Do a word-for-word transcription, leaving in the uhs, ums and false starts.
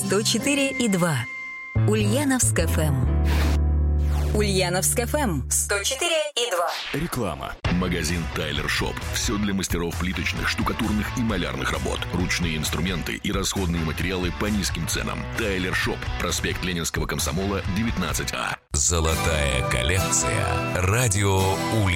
сто четыре и два. Ульяновск эф эм. Ульяновск эф эм сто четыре и два. Реклама. Магазин Тайлер Шоп. Все для мастеров плиточных, штукатурных и малярных работ. Ручные инструменты и расходные материалы по низким ценам. Тайлер Шоп. Проспект Ленинского комсомола, девятнадцать А. Золотая коллекция. Радио Ульяновск.